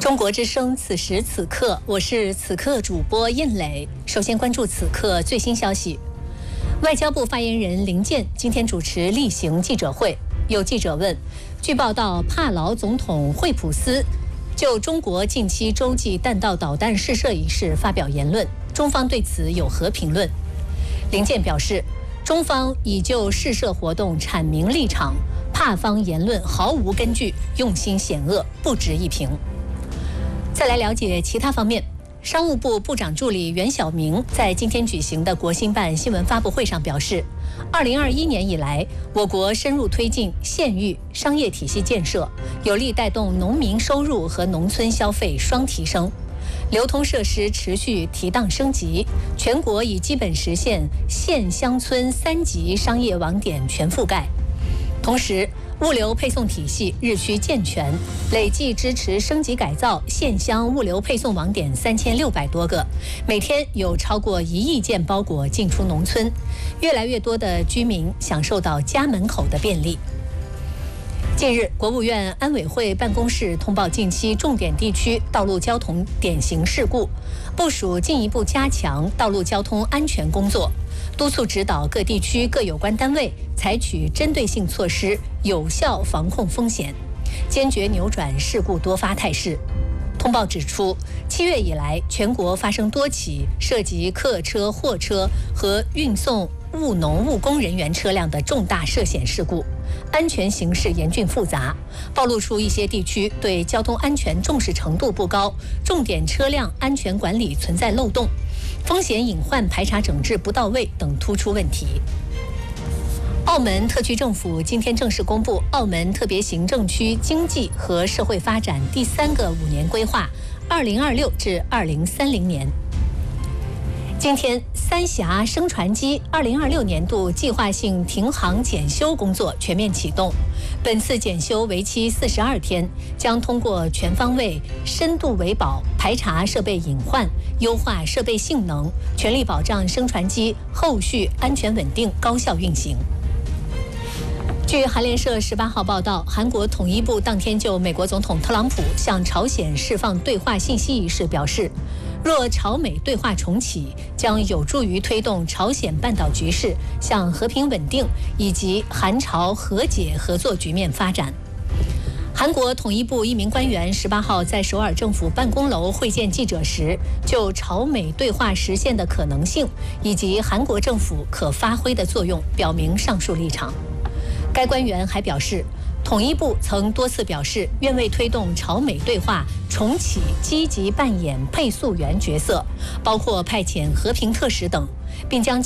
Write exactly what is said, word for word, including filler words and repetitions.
中国之声，此时此刻，我是此刻主播印磊。首先关注此刻最新消息。外交部发言人林健今天主持例行记者会，有记者问，据报道，帕劳总统惠普斯就中国近期洲际弹道导弹试射一事发表言论，中方对此有何评论？林健表示，中方已就试射活动阐明立场，帕方言论毫无根据，用心险恶，不值一评。再来了解其他方面，商务部部长助理袁晓明在今天举行的国新办新闻发布会上表示，二零二一年以来，我国深入推进县域商业体系建设，有力带动农民收入和农村消费双提升，流通设施持续提档升级，全国已基本实现县乡村三级商业网点全覆盖。同时，物流配送体系日趋健全，累计支持升级改造县乡物流配送网点三千六百多个，每天有超过一亿件包裹进出农村，越来越多的居民享受到家门口的便利。近日，国务院安委会办公室通报近期重点地区道路交通典型事故，部署进一步加强道路交通安全工作，督促指导各地区各有关单位采取针对性措施，有效防控风险，坚决扭转事故多发态势。通报指出，七月以来，全国发生多起涉及客车、货车和运送务农务工人员车辆的重大涉险事故，安全形势严峻复杂，暴露出一些地区对交通安全重视程度不高，重点车辆安全管理存在漏洞，风险隐患排查整治不到位等突出问题。澳门特区政府今天正式公布澳门特别行政区经济和社会发展第三个五年规划，二零二六至二零三零年。今天，三峡升船机二零二六年度计划性停航检修工作全面启动。本次检修为期四十二天，将通过全方位、深度维保，排查设备隐患，优化设备性能，全力保障升船机后续安全稳定、高效运行。据韩联社十八号报道，韩国统一部当天就美国总统特朗普向朝鲜释放对话信息一事表示，若朝美对话重启，将有助于推动朝鲜半岛局势向和平稳定以及韩朝和解合作局面发展。韩国统一部一名官员十八号在首尔政府办公楼会见记者时，就朝美对话实现的可能性以及韩国政府可发挥的作用表明上述立场。该官员还表示，统一部曾多次表示愿为推动朝美对话重启积极扮演配速员角色，包括派遣和平特使等，并将